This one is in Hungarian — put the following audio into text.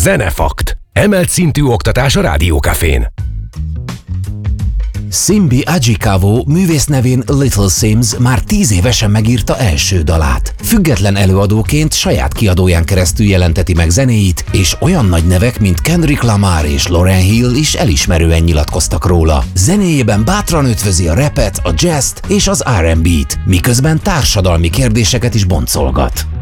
Zenefakt. Emelt szintű oktatás a Rádiókafén. Simbi Adjikavo művész nevén Little Simz már 10 évesen megírta első dalát. Független előadóként saját kiadóján keresztül jelenteti meg zenéit, és olyan nagy nevek, mint Kendrick Lamar és Lauryn Hill is elismerően nyilatkoztak róla. Zenéjében bátran ötvözi a rapet, a jazzt és az R&B-t, miközben társadalmi kérdéseket is boncolgat.